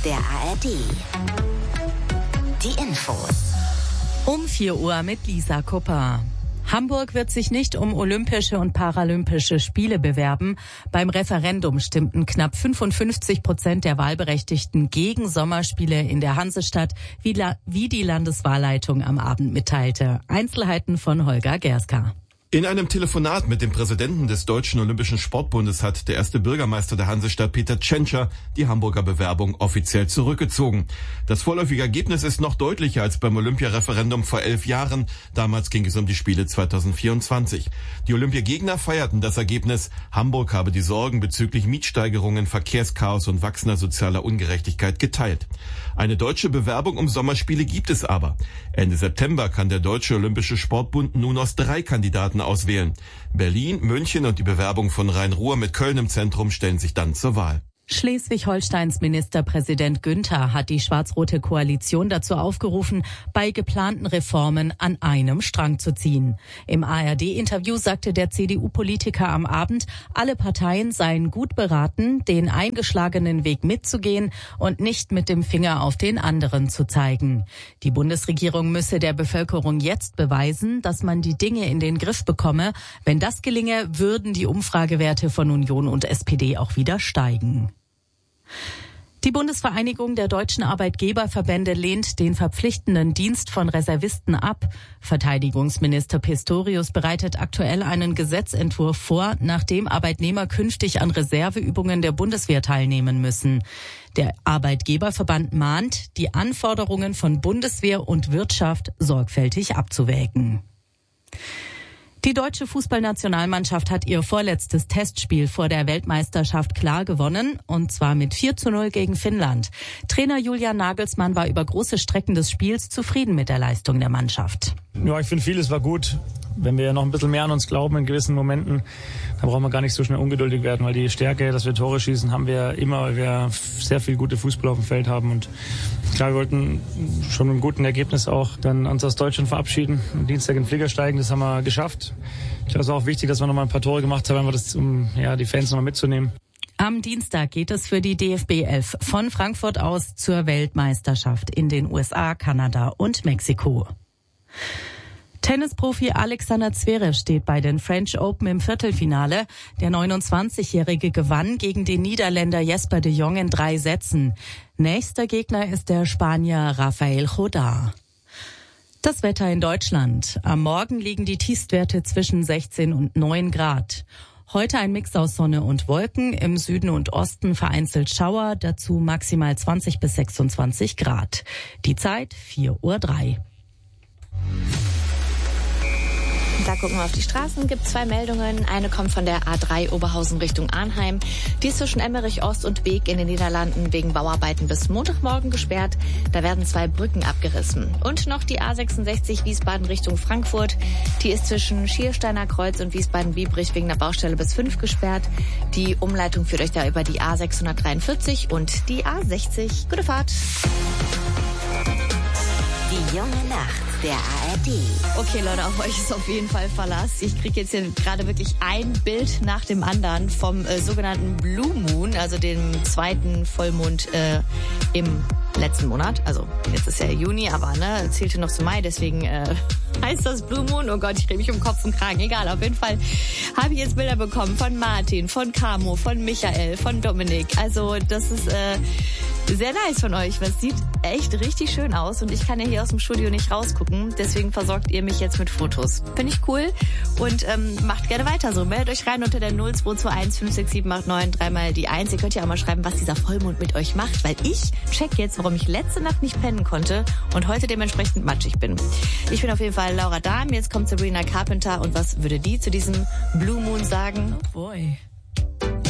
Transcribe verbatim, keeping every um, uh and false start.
der A R D. Die Infos. Um vier Uhr mit Lisa Kupper. Hamburg wird sich nicht um Olympische und Paralympische Spiele bewerben. Beim Referendum stimmten knapp fünfundfünfzig Prozent der Wahlberechtigten gegen Sommerspiele in der Hansestadt, wie, la- wie die Landeswahlleitung am Abend mitteilte. Einzelheiten von Holger Gerska. In einem Telefonat mit dem Präsidenten des Deutschen Olympischen Sportbundes hat der erste Bürgermeister der Hansestadt, Peter Tschentscher, die Hamburger Bewerbung offiziell zurückgezogen. Das vorläufige Ergebnis ist noch deutlicher als beim Olympiareferendum vor elf Jahren. Damals ging es um die Spiele zweitausendvierundzwanzig. Die Olympiagegner feierten das Ergebnis. Hamburg habe die Sorgen bezüglich Mietsteigerungen, Verkehrschaos und wachsender sozialer Ungerechtigkeit geteilt. Eine deutsche Bewerbung um Sommerspiele gibt es aber. Ende September kann der Deutsche Olympische Sportbund nun aus drei Kandidaten auswählen. Berlin, München und die Bewerbung von Rhein-Ruhr mit Köln im Zentrum stellen sich dann zur Wahl. Schleswig-Holsteins Ministerpräsident Günther hat die schwarz-rote Koalition dazu aufgerufen, bei geplanten Reformen an einem Strang zu ziehen. Im A R D-Interview sagte der C D U-Politiker am Abend, alle Parteien seien gut beraten, den eingeschlagenen Weg mitzugehen und nicht mit dem Finger auf den anderen zu zeigen. Die Bundesregierung müsse der Bevölkerung jetzt beweisen, dass man die Dinge in den Griff bekomme. Wenn das gelinge, würden die Umfragewerte von Union und S P D auch wieder steigen. Die Bundesvereinigung der deutschen Arbeitgeberverbände lehnt den verpflichtenden Dienst von Reservisten ab. Verteidigungsminister Pistorius bereitet aktuell einen Gesetzentwurf vor, nach dem Arbeitnehmer künftig an Reserveübungen der Bundeswehr teilnehmen müssen. Der Arbeitgeberverband mahnt, die Anforderungen von Bundeswehr und Wirtschaft sorgfältig abzuwägen. Die deutsche Fußballnationalmannschaft hat ihr vorletztes Testspiel vor der Weltmeisterschaft klar gewonnen, und zwar mit vier zu null gegen Finnland. Trainer Julian Nagelsmann war über große Strecken des Spiels zufrieden mit der Leistung der Mannschaft. Ja, ich finde, vieles war gut. Wenn wir noch ein bisschen mehr an uns glauben in gewissen Momenten, dann brauchen wir gar nicht so schnell ungeduldig werden, weil die Stärke, dass wir Tore schießen, haben wir immer, weil wir sehr viel gute Fußball auf dem Feld haben. Und klar, wir wollten schon mit einem guten Ergebnis auch dann uns aus Deutschland verabschieden, am Dienstag in den Flieger steigen, das haben wir geschafft. Ich glaube, es war auch wichtig, dass wir noch mal ein paar Tore gemacht haben, das, um ja, die Fans noch mal mitzunehmen. Am Dienstag geht es für die D F B elf von Frankfurt aus zur Weltmeisterschaft in den U S A, Kanada und Mexiko. Tennisprofi Alexander Zverev steht bei den French Open im Viertelfinale. Der neunundzwanzigjährige gewann gegen den Niederländer Jesper de Jong in drei Sätzen. Nächster Gegner ist der Spanier Rafael Jodar. Das Wetter in Deutschland. Am Morgen liegen die Tiefstwerte zwischen sechzehn und neun Grad. Heute ein Mix aus Sonne und Wolken, im Süden und Osten vereinzelt Schauer, dazu maximal zwanzig bis sechsundzwanzig Grad. Die Zeit vier Uhr drei. Da gucken wir auf die Straßen, gibt zwei Meldungen. Eine kommt von der A drei Oberhausen Richtung Arnheim. Die ist zwischen Emmerich Ost und Beek in den Niederlanden wegen Bauarbeiten bis Montagmorgen gesperrt. Da werden zwei Brücken abgerissen. Und noch die A sechsundsechzig Wiesbaden Richtung Frankfurt. Die ist zwischen Schiersteiner Kreuz und Wiesbaden-Biebrich wegen der Baustelle bis fünf gesperrt. Die Umleitung führt euch da über die A sechshundertdreiundvierzig und die A sechzig. Gute Fahrt. Die junge Nacht der A R D. Okay, Leute, auf euch ist auf jeden Fall Verlass. Ich kriege jetzt hier gerade wirklich ein Bild nach dem anderen vom äh, sogenannten Blue Moon, also dem zweiten Vollmond äh, im letzten Monat. Also jetzt ist ja Juni, aber ne, zählte noch zu Mai, deswegen äh, heißt das Blue Moon. Oh Gott, ich drehe mich um Kopf und Kragen. Egal, auf jeden Fall habe ich jetzt Bilder bekommen von Martin, von Camo, von Michael, von Dominik. Also das ist äh, sehr nice von euch. Das sieht echt richtig schön aus und ich kann ja hier aus dem Studio nicht rausgucken. Deswegen versorgt ihr mich jetzt mit Fotos. Finde ich cool und ähm, macht gerne weiter so. Meldet euch rein unter der null zwei zwei eins fünf sechs sieben acht neun, dreimal die eins. Ihr könnt ja auch mal schreiben, was dieser Vollmond mit euch macht, weil ich check jetzt, warum ich letzte Nacht nicht pennen konnte und heute dementsprechend matschig bin. Ich bin auf jeden Fall Laura Dahm. Jetzt kommt Sabrina Carpenter und was würde die zu diesem Blue Moon sagen? Oh boy.